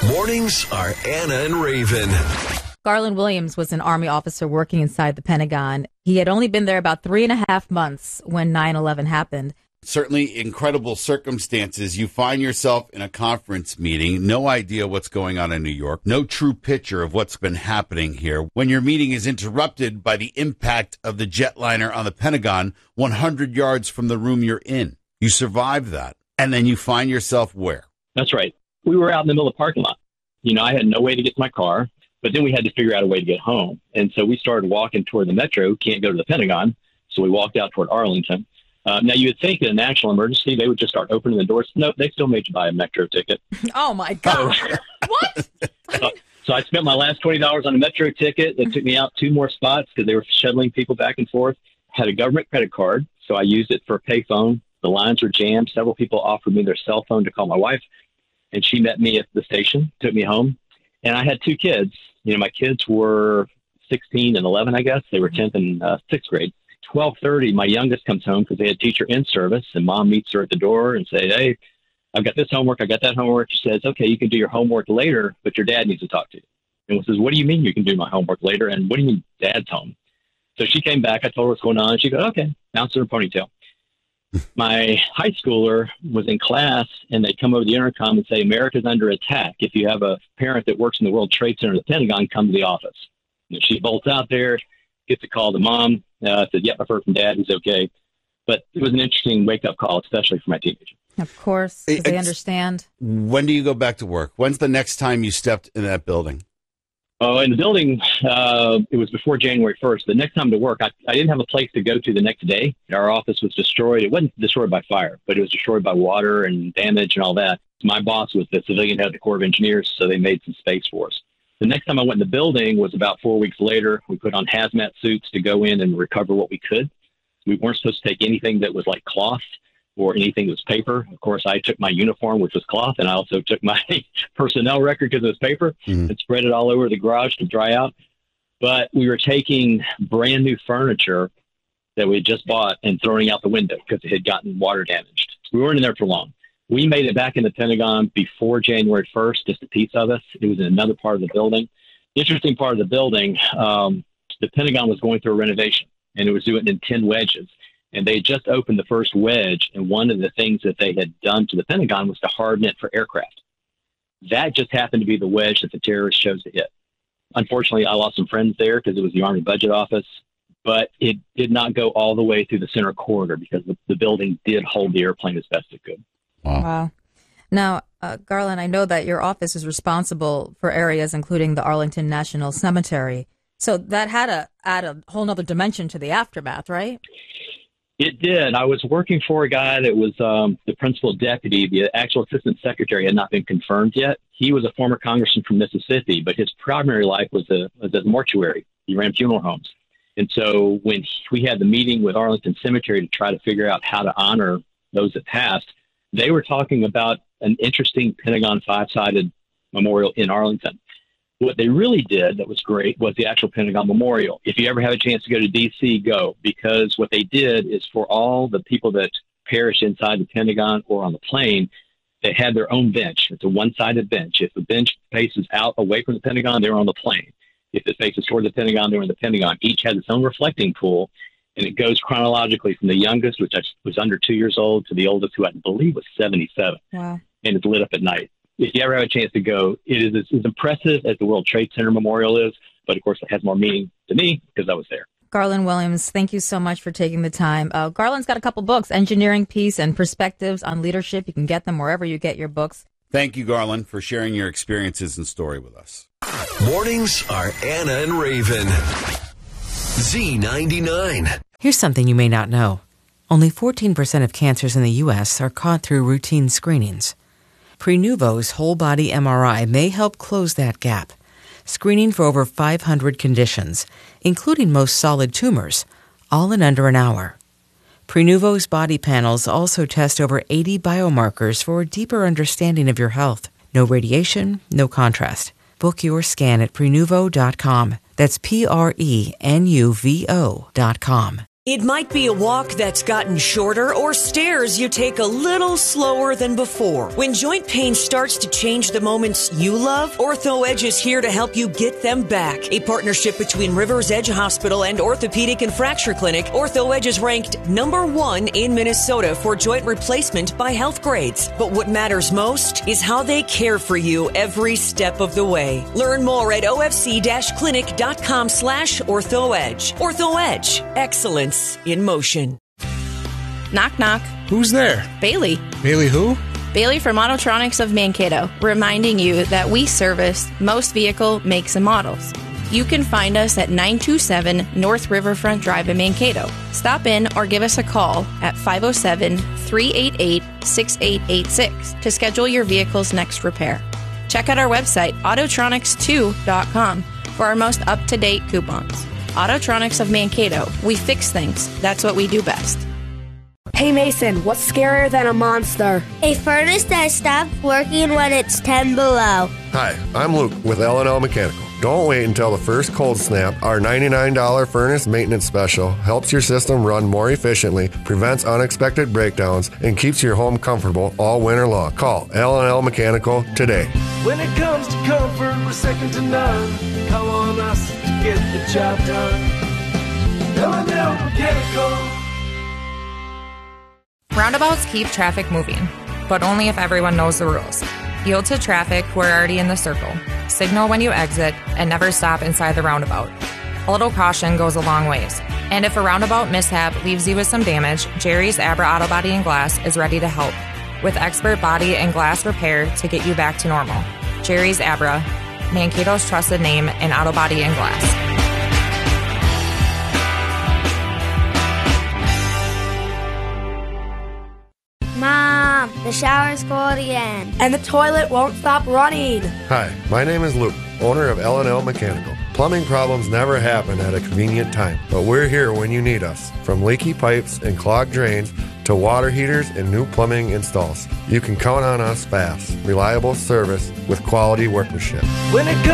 Mornings are Anna and Raven. Garland Williams was an Army officer working inside the Pentagon. He had only been there about 3.5 months when 9/11 happened. Certainly incredible circumstances. You find yourself in a conference meeting, no idea what's going on in New York, no true picture of what's been happening here. When your meeting is interrupted by the impact of the jetliner on the Pentagon 100 yards from the room you're in. You survive that, and then you find yourself where? That's right. We were out in the middle of the parking lot. I had no way to get to my car, but then we had to figure out a way to get home. And so we started walking toward the metro. Can't go to the Pentagon, so we walked out toward Arlington. Now, you would think in a national emergency, they would just start opening the doors. No, they still made you buy a metro ticket. Oh, my God. What? So I spent my last $20 on a metro ticket. It took me out 2 more spots because they were shuttling people back and forth. Had a government credit card, so I used it for a payphone. The lines were jammed. Several people offered me their cell phone to call my wife, and she met me at the station, took me home. And I had 2 kids. My kids were 16 and 11, I guess. They were 10th and 6th grade. 12:30, my youngest comes home because they had teacher in service, and mom meets her at the door and says, "Hey, I've got this homework. I got that homework." She says, "Okay, you can do your homework later, but your dad needs to talk to you." And he says, "What do you mean you can do my homework later? And what do you mean dad's home?" So she came back. I told her what's going on. She goes, "Okay," bounced in her ponytail. My high schooler was in class, and they come over the intercom and say, "America's under attack. If you have a parent that works in the World Trade Center, the Pentagon, come to the office." And she bolts out there, gets a call to mom. Said, "Yep, I've heard from dad. He's okay." But it was an interesting wake-up call, especially for my teenager. Of course, because they understand. When do you go back to work? When's the next time you stepped in that building? Oh, in the building, it was before January 1st. The next time to work, I didn't have a place to go to the next day. Our office was destroyed. It wasn't destroyed by fire, but it was destroyed by water and damage and all that. My boss was the civilian head of the Corps of Engineers, so they made some space for us. The next time I went in the building was about 4 weeks later. We put on hazmat suits to go in and recover what we could. We weren't supposed to take anything that was like cloth or anything that was paper. Of course, I took my uniform, which was cloth, and I also took my personnel record because it was paper and spread it all over the garage to dry out. But we were taking brand new furniture that we had just bought and throwing out the window because it had gotten water damaged. We weren't in there for long. We made it back in the Pentagon before January 1st, just a piece of us. It was in another part of the building. Interesting part of the building, the Pentagon was going through a renovation, and it was doing it in 10 wedges. And they just opened the first wedge, and one of the things that they had done to the Pentagon was to harden it for aircraft. That just happened to be the wedge that the terrorists chose to hit. Unfortunately, I lost some friends there because it was the Army Budget Office, but it did not go all the way through the center corridor because the building did hold the airplane as best it could. Wow. Now, Garland, I know that your office is responsible for areas including the Arlington National Cemetery. So that had to add a whole nother dimension to the aftermath, right? It did. I was working for a guy that was the principal deputy. The actual assistant secretary had not been confirmed yet. He was a former congressman from Mississippi, but his primary life was as a mortuary. He ran funeral homes. And so when we had the meeting with Arlington Cemetery to try to figure out how to honor those that passed, they were talking about an interesting Pentagon 5-sided memorial in Arlington. What they really did that was great was the actual Pentagon Memorial. If you ever have a chance to go to D.C., go, because what they did is for all the people that perished inside the Pentagon or on the plane, they had their own bench. It's a one-sided bench. If the bench faces out away from the Pentagon, they were on the plane. If it faces toward the Pentagon, they were in the Pentagon. Each had its own reflecting pool, and it goes chronologically from the youngest, which was under 2 years old, to the oldest, who I believe was 77. Wow. And it's lit up at night. If you ever have a chance to go, it is as impressive as the World Trade Center Memorial is, but of course it has more meaning to me because I was there. Garland Williams, thank you so much for taking the time. Garland's got a couple books, Engineering, Peace, and Perspectives on Leadership. You can get them wherever you get your books. Thank you, Garland, for sharing your experiences and story with us. Mornings are Anna and Raven. Z99. Here's something you may not know. Only 14% of cancers in the U.S. are caught through routine screenings. Prenuvo's whole-body MRI may help close that gap, screening for over 500 conditions, including most solid tumors, all in under an hour. Prenuvo's body panels also test over 80 biomarkers for a deeper understanding of your health. No radiation, no contrast. Book your scan at Prenuvo.com. That's Prenuvo.com. It might be a walk that's gotten shorter or stairs you take a little slower than before. When joint pain starts to change the moments you love, Ortho Edge is here to help you get them back. A partnership between Rivers Edge Hospital and Orthopedic and Fracture Clinic, Ortho Edge is ranked #1 in Minnesota for joint replacement by Health Grades. But what matters most is how they care for you every step of the way. Learn more at ofc-clinic.com/OrthoEdge. Ortho Edge. Excellence in motion. Knock, knock. Who's there? Bailey. Bailey who? Bailey from Autotronics of Mankato, reminding you that we service most vehicle makes and models. You can find us at 927 North Riverfront Drive in Mankato. Stop in or give us a call at 507-388-6886 to schedule your vehicle's next repair. Check out our website, Autotronics2.com, for our most up-to-date coupons. Autotronics of Mankato. We fix things. That's what we do best. Hey Mason, what's scarier than a monster? A furnace that stops working when it's 10 below. Hi, I'm Luke with L&L Mechanical. Don't wait until the first cold snap. Our $99 furnace maintenance special helps your system run more efficiently, prevents unexpected breakdowns, and keeps your home comfortable all winter long. Call L&L Mechanical today. When it comes to comfort, we're second to none. Call on us to get the job done. L&L Mechanical. Roundabouts keep traffic moving, but only if everyone knows the rules. Yield to traffic who are already in the circle. Signal when you exit, and never stop inside the roundabout. A little caution goes a long ways. And if a roundabout mishap leaves you with some damage, Jerry's Abra Auto Body and Glass is ready to help, with expert body and glass repair to get you back to normal. Jerry's Abra, Mankato's trusted name in auto body and glass. Mom, the shower's cold again. And the toilet won't stop running. Hi, my name is Luke, owner of L&L Mechanical. Plumbing problems never happen at a convenient time, but we're here when you need us. From leaky pipes and clogged drains to water heaters and new plumbing installs. You can count on us fast, reliable service with quality workmanship. When it comes